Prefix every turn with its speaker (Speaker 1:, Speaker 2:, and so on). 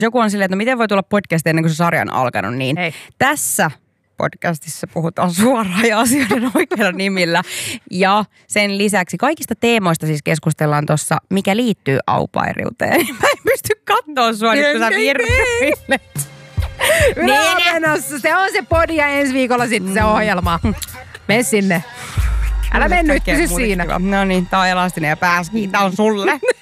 Speaker 1: joku on silleen, että no miten voi tulla podcast ennen kuin se sarja on alkanut, niin tässä podcastissa puhutaan suoraan ja asioiden oikeilla nimillä. Ja sen lisäksi kaikista teemoista siis keskustellaan tuossa, mikä liittyy aupairiuteen. Mä en pysty katsoa sua nyt, kun sä virtailet.
Speaker 2: Ylämenossa, se on se podi ja ensi viikolla sitten se ohjelma. Mene sinne. Älä mene nyt, pysy siinä.
Speaker 1: No niin, tää on elastinen ja pääski. Tää on sulle.